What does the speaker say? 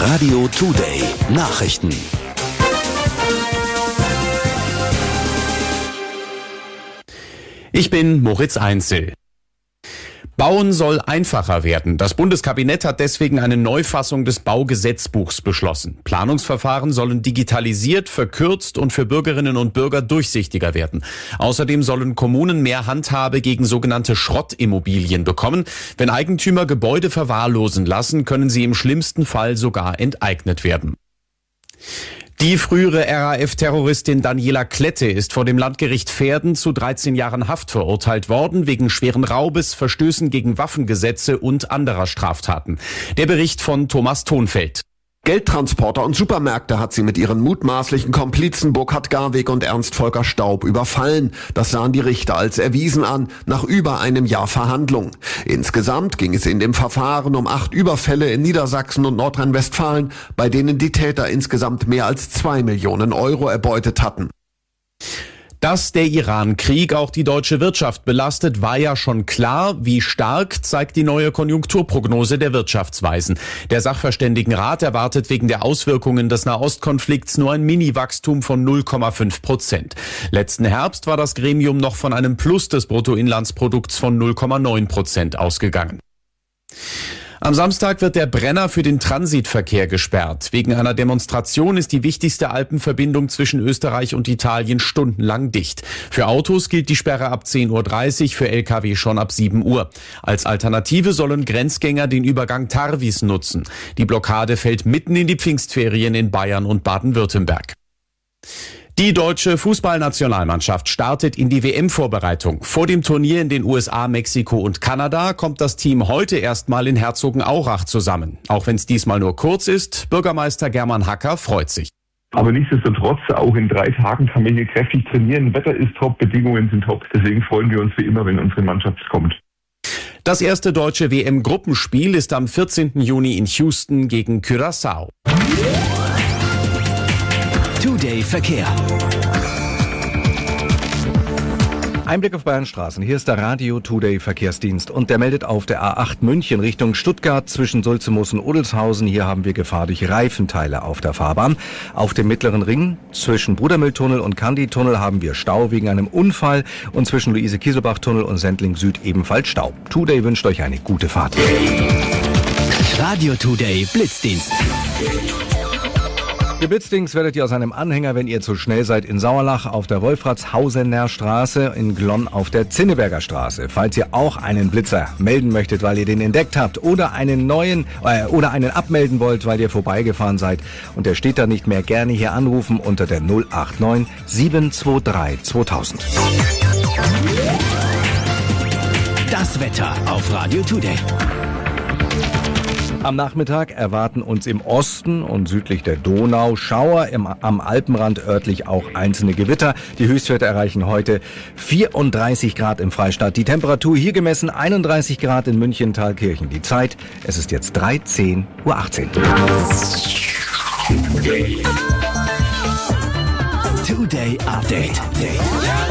Radio Today Nachrichten. Ich bin Moritz Einzel. Bauen soll einfacher werden. Das Bundeskabinett hat deswegen eine Neufassung des Baugesetzbuchs beschlossen. Planungsverfahren sollen digitalisiert, verkürzt und für Bürgerinnen und Bürger durchsichtiger werden. Außerdem sollen Kommunen mehr Handhabe gegen sogenannte Schrottimmobilien bekommen. Wenn Eigentümer Gebäude verwahrlosen lassen, können sie im schlimmsten Fall sogar enteignet werden. Die frühere RAF-Terroristin Daniela Klette ist vor dem Landgericht Verden zu 13 Jahren Haft verurteilt worden, wegen schweren Raubes, Verstößen gegen Waffengesetze und anderer Straftaten. Der Bericht von Thomas Thonfeld. Geldtransporter und Supermärkte hat sie mit ihren mutmaßlichen Komplizen Burkhard Garweg und Ernst Volker Staub überfallen. Das sahen die Richter als erwiesen an, nach über einem Jahr Verhandlung. Insgesamt ging es in dem Verfahren um 8 Überfälle in Niedersachsen und Nordrhein-Westfalen, bei denen die Täter insgesamt mehr als 2 Millionen Euro erbeutet hatten. Dass der Iran-Krieg auch die deutsche Wirtschaft belastet, war ja schon klar. Wie stark, zeigt die neue Konjunkturprognose der Wirtschaftsweisen. Der Sachverständigenrat erwartet wegen der Auswirkungen des Nahostkonflikts nur ein Mini-Wachstum von 0,5%. Letzten Herbst war das Gremium noch von einem Plus des Bruttoinlandsprodukts von 0,9% ausgegangen. Am Samstag wird der Brenner für den Transitverkehr gesperrt. Wegen einer Demonstration ist die wichtigste Alpenverbindung zwischen Österreich und Italien stundenlang dicht. Für Autos gilt die Sperre ab 10.30 Uhr, für Lkw schon ab 7 Uhr. Als Alternative sollen Grenzgänger den Übergang Tarvis nutzen. Die Blockade fällt mitten in die Pfingstferien in Bayern und Baden-Württemberg. Die deutsche Fußballnationalmannschaft startet in die WM-Vorbereitung. Vor dem Turnier in den USA, Mexiko und Kanada kommt das Team heute erstmal in Herzogenaurach zusammen. Auch wenn es diesmal nur kurz ist, Bürgermeister German Hacker freut sich. Aber nichtsdestotrotz, auch in 3 Tagen kann man hier kräftig trainieren. Wetter ist top, Bedingungen sind top. Deswegen freuen wir uns wie immer, wenn unsere Mannschaft kommt. Das erste deutsche WM-Gruppenspiel ist am 14. Juni in Houston gegen Curaçao. Today Verkehr. Einblick auf Bayern Straßen. Hier ist der Radio Today Verkehrsdienst und der meldet auf der A8 München Richtung Stuttgart zwischen Sulzemoos und Odelshausen. Hier haben wir Gefahr durch Reifenteile auf der Fahrbahn. Auf dem Mittleren Ring zwischen Brudermülltunnel und Kanditunnel haben wir Stau wegen einem Unfall und zwischen Luise-Kieselbach-Tunnel und Sendling Süd ebenfalls Stau. Today wünscht euch eine gute Fahrt. Radio Today Blitzdienst. Geblitzdings werdet ihr aus einem Anhänger, wenn ihr zu schnell seid, in Sauerlach auf der Wolfratshausener Straße, in Glonn auf der Zinneberger Straße. Falls ihr auch einen Blitzer melden möchtet, weil ihr den entdeckt habt oder einen neuen oder einen abmelden wollt, weil ihr vorbeigefahren seid und der steht da nicht mehr, gerne hier anrufen unter der 089 723 2000. Das Wetter auf Radio Today. Am Nachmittag erwarten uns im Osten und südlich der Donau Schauer, am Alpenrand örtlich auch einzelne Gewitter. Die Höchstwerte erreichen heute 34 Grad im Freistaat. Die Temperatur hier gemessen 31 Grad in München, Thalkirchen. Die Zeit, es ist jetzt 13:18 Uhr. Today Update.